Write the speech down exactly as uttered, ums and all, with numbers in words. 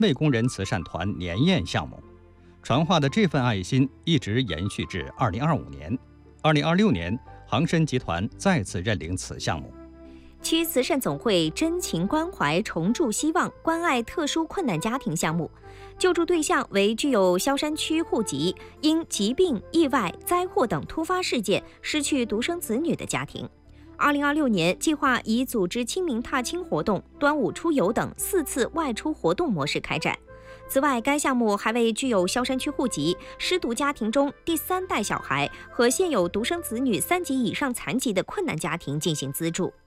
为工人慈善团年宴项目。传话的这份爱心一直延续至二零二五年。二零二六年，航参集团再次认领此项目。 区慈善总会真情关怀重铸希望关爱特殊困难家庭项目，救助对象为具有萧山区户籍、因疾病、意外、灾祸等突发事件失去独生子女的家庭。二零二六年计划以组织清明踏青活动、端午出游等四次外出活动模式开展。此外，该项目还为具有萧山区户籍、失独家庭中第三代小孩和现有独生子女三级以上残疾的困难家庭进行资助。